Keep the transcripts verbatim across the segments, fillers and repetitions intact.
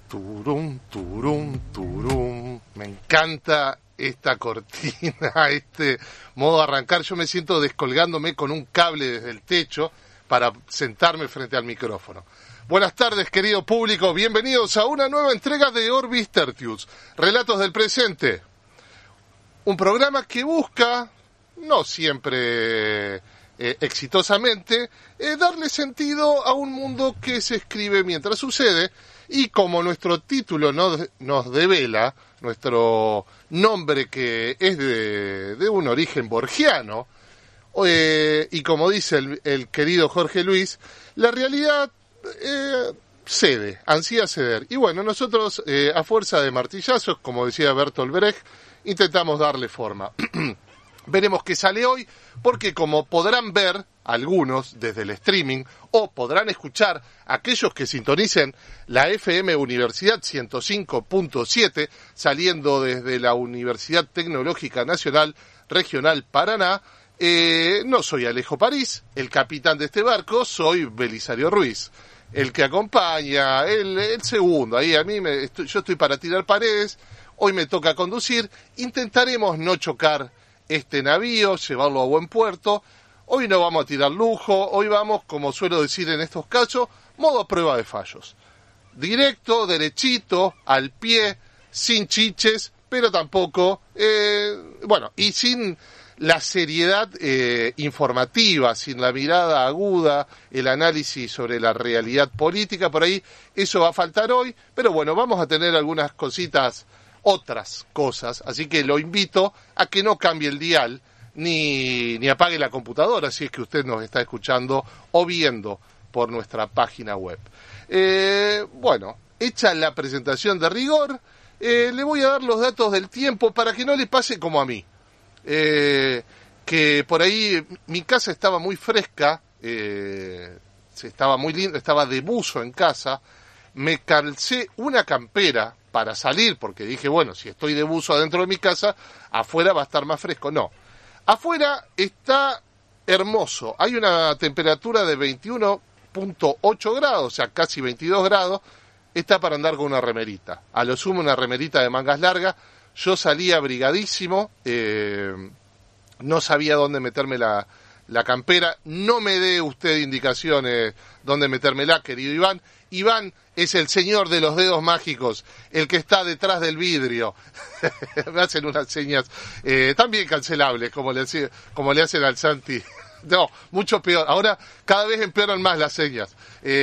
Turum, turum, turum. Me encanta esta cortina, este modo de arrancar. Yo me siento descolgándome con un cable desde el techo para sentarme frente al micrófono. Buenas tardes, querido público. Bienvenidos a una nueva entrega de Orbis Tertius, Relatos del Presente. Un programa que busca, no siempre eh, exitosamente, eh, darle sentido a un mundo que se escribe mientras sucede. Y como nuestro título nos, nos devela, nuestro nombre que es de, de un origen borgiano, eh, y como dice el, el querido Jorge Luis, la realidad eh, cede, ansía ceder. Y bueno, nosotros eh, a fuerza de martillazos, como decía Bertolt Brecht, intentamos darle forma. Veremos qué sale hoy, porque como podrán ver algunos desde el streaming, o podrán escuchar aquellos que sintonicen la F M Universidad ciento cinco punto siete, saliendo desde la Universidad Tecnológica Nacional Regional Paraná, eh, no soy Alejo París, el capitán de este barco, soy Belisario Ruiz, el que acompaña, el, el segundo, ahí a mí, me, estoy, yo estoy para tirar paredes, hoy me toca conducir, intentaremos no chocar este navío, llevarlo a buen puerto. Hoy no vamos a tirar lujo, hoy vamos, como suelo decir en estos casos, modo prueba de fallos. Directo, derechito, al pie, sin chiches, pero tampoco, eh, bueno, y sin la seriedad eh, informativa, sin la mirada aguda, el análisis sobre la realidad política, por ahí eso va a faltar hoy, pero bueno, vamos a tener algunas cositas, otras cosas, así que lo invito a que no cambie el dial, ni, ni apague la computadora si es que usted nos está escuchando o viendo por nuestra página web. Eh, bueno, hecha la presentación de rigor, eh, le voy a dar los datos del tiempo para que no le pase como a mí. Eh, que por ahí mi casa estaba muy fresca, eh, estaba muy lindo, estaba de buzo en casa, me calcé una campera para salir, porque dije, bueno, si estoy de buzo adentro de mi casa, afuera va a estar más fresco. No, afuera está hermoso, hay una temperatura de veintiuno punto ocho grados, o sea, casi veintidós grados, está para andar con una remerita, a lo sumo una remerita de mangas largas. Yo salí abrigadísimo, eh, no sabía dónde meterme la, la campera, no me dé usted indicaciones dónde metérmela, querido Iván. Iván es el señor de los dedos mágicos, el que está detrás del vidrio. Me hacen unas señas eh, también cancelables, como le, como le hacen al Santi. No, mucho peor. Ahora cada vez empeoran más las señas.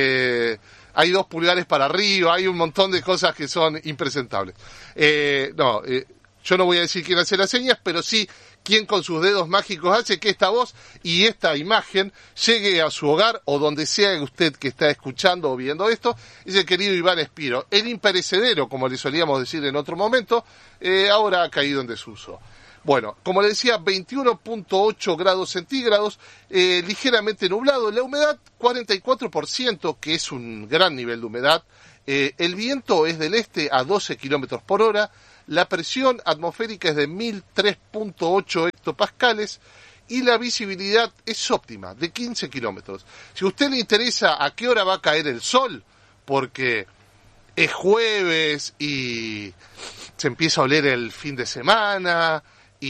Eh, hay dos pulgares para arriba, hay un montón de cosas que son impresentables. Eh, no, eh, yo no voy a decir quién hace las señas, pero sí quién con sus dedos mágicos hace que esta voz y esta imagen llegue a su hogar o donde sea usted que está escuchando o viendo esto. Es el querido Iván Espiro, el imperecedero, como le solíamos decir en otro momento, eh, ahora ha caído en desuso. Bueno, como le decía, veintiuno punto ocho grados centígrados, eh, ligeramente nublado, la humedad cuarenta y cuatro por ciento, que es un gran nivel de humedad, eh, el viento es del este a doce kilómetros por hora, la presión atmosférica es de mil tres punto ocho hectopascales y la visibilidad es óptima, de quince kilómetros. Si a usted le interesa a qué hora va a caer el sol, porque es jueves y se empieza a oler el fin de semana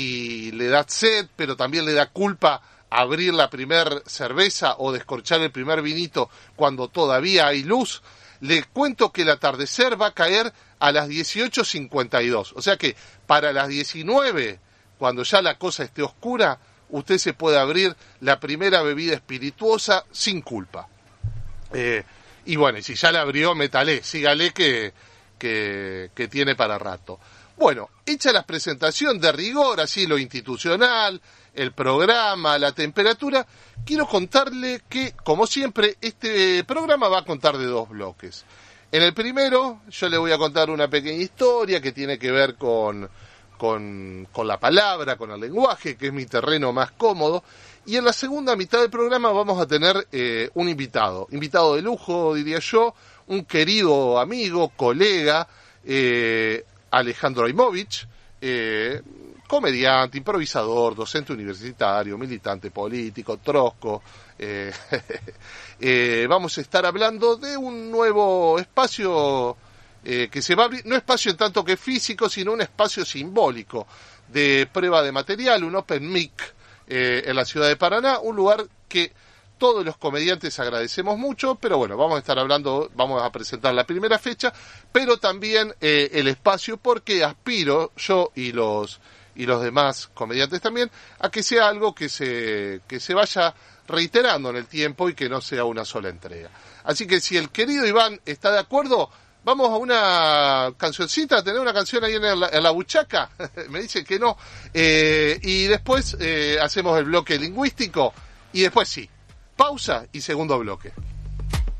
y le da sed, pero también le da culpa abrir la primer cerveza o descorchar el primer vinito cuando todavía hay luz, le cuento que el atardecer va a caer a las dieciocho cincuenta y dos. O sea que para las diecinueve, cuando ya la cosa esté oscura, usted se puede abrir la primera bebida espirituosa sin culpa. Eh, y bueno, y si ya la abrió, métale, sígale que, que, que tiene para rato. Bueno, hecha la presentación de rigor, así lo institucional, el programa, la temperatura, quiero contarle que, como siempre, este programa va a contar de dos bloques. En el primero, yo le voy a contar una pequeña historia que tiene que ver con, con, con la palabra, con el lenguaje, que es mi terreno más cómodo. Y en la segunda mitad del programa vamos a tener eh, un invitado, invitado de lujo, diría yo, un querido amigo, colega, eh, Alejandro Aimovich, eh, comediante, improvisador, docente universitario, militante político, trosco. Eh, eh, vamos a estar hablando de un nuevo espacio eh, que se va a abrir, no espacio en tanto que físico, sino un espacio simbólico de prueba de material, un Open Mic eh, en la ciudad de Paraná, un lugar que todos los comediantes agradecemos mucho, pero bueno, vamos a estar hablando, vamos a presentar la primera fecha, pero también eh, el espacio, porque aspiro yo y los y los demás comediantes también a que sea algo que se que se vaya reiterando en el tiempo y que no sea una sola entrega. Así que si el querido Iván está de acuerdo, vamos a una cancioncita, tener una canción ahí en la, en la buchaca, me dice que no, eh, y después eh, hacemos el bloque lingüístico y después sí, pausa y segundo bloque.